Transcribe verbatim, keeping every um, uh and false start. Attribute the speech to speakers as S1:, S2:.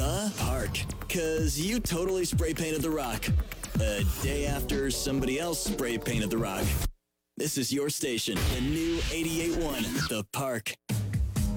S1: The Park. Cause you totally spray painted the rock. A day after somebody else spray painted the rock. This is your station, the new eighty-eight point one, The Park.